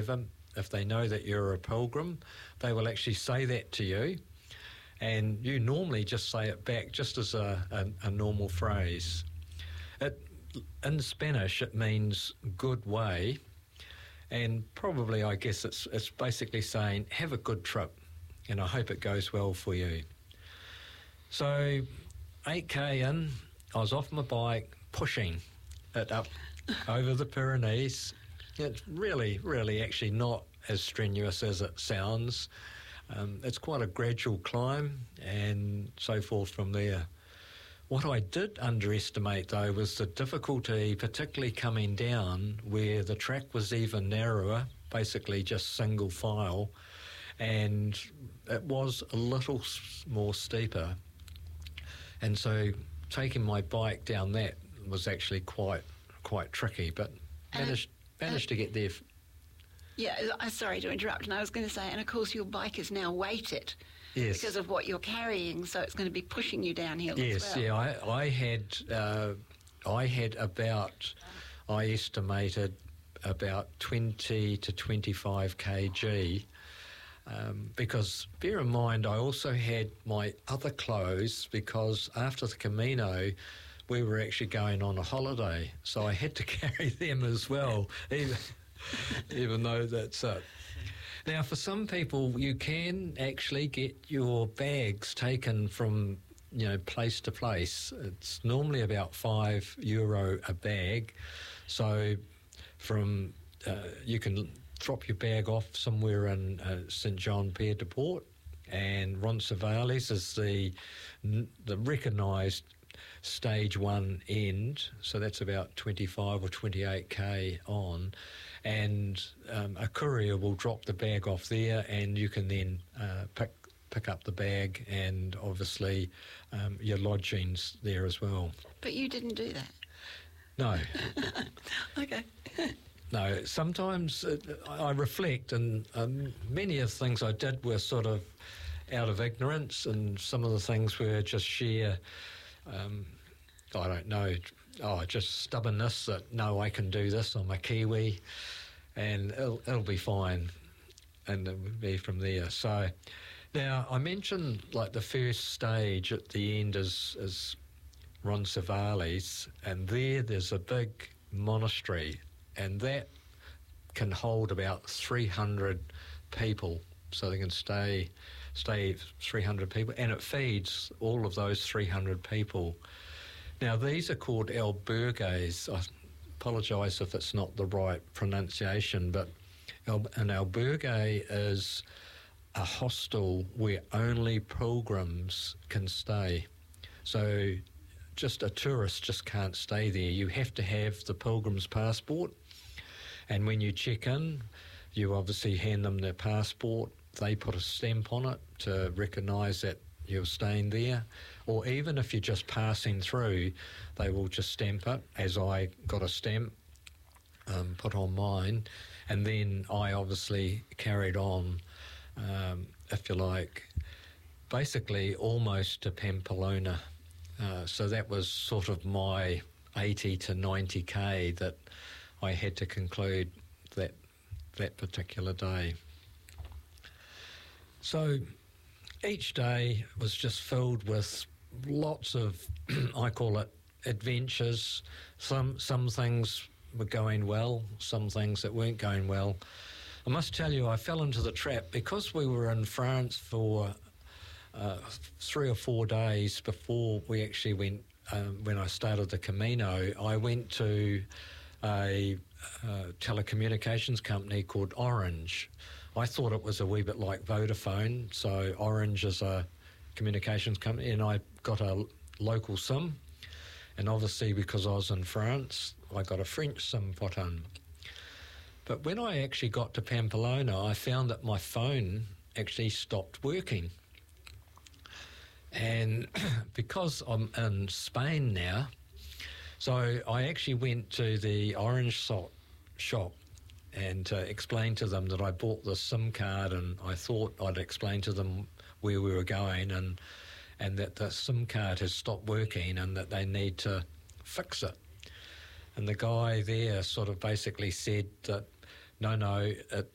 whatever, if they know that you're a pilgrim, they will actually say that to you, and you normally just say it back just as a normal phrase. In Spanish, it means good way, and probably, I guess, it's basically saying, have a good trip, and I hope it goes well for you. So 8K in, I was off my bike, pushing it up over the Pyrenees. It's really, really actually not as strenuous as it sounds. It's quite a gradual climb and so forth from there. What I did underestimate, though, was the difficulty, particularly coming down where the track was even narrower, basically just single file, and it was a little more steeper. And so taking my bike down that was actually quite tricky, but managed to get there. Yeah, sorry to interrupt, and I was going to say, and of course your bike is now weighted. Yes. Because of what you're carrying, so it's going to be pushing you downhill as well. Yes, yeah, I had about, I estimated about 20 to 25 kg, because bear in mind I also had my other clothes, because after the Camino we were actually going on a holiday, so I had to carry them as well, even though that's it. Now, for some people, you can actually get your bags taken from, place to place. It's normally about €5 a bag. So from you can drop your bag off somewhere in St John Pier de Port, and Roncesvalles is the recognised stage 1 end, so that's about 25 or 28k on, and a courier will drop the bag off there, and you can then pick up the bag, and obviously your lodgings there as well. But you didn't do that? No. Okay. No, sometimes I reflect, and many of the things I did were sort of out of ignorance, and some of the things were just sheer I don't know, just stubbornness that, no, I can do this, I'm a Kiwi, and it'll be fine, and it would be from there. So now I mentioned like the first stage at the end is Roncesvalles, and there's a big monastery, and that can hold about 300 people. So they can stay 300 people, and it feeds all of those 300 people. Now, these are called albergues. I apologise if it's not the right pronunciation, but an albergue is a hostel where only pilgrims can stay. So just a tourist just can't stay there. You have to have the pilgrim's passport, and when you check in, you obviously hand them their passport. They put a stamp on it to recognise that you're staying there. Or even if you're just passing through, they will just stamp it, as I got a stamp put on mine. And then I obviously carried on, if you like, basically almost to Pamplona. So that was sort of my 80 to 90k that I had to conclude that particular day. So each day was just filled with lots of, I call it, adventures. Some things were going well, some things that weren't going well. I must tell you, I fell into the trap because we were in France for 3 or 4 days before we actually went, when I started the Camino. I went to a telecommunications company called Orange. I thought it was a wee bit like Vodafone, so Orange is a communications company, and I got a local SIM, and obviously because I was in France, I got a French SIM put in. But when I actually got to Pamplona, I found that my phone actually stopped working. And because I'm in Spain now, so I actually went to the Orange shop and explained to them that I bought the SIM card, and I thought I'd explain to them where we were going, and that the SIM card has stopped working and that they need to fix it. And the guy there sort of basically said that, no,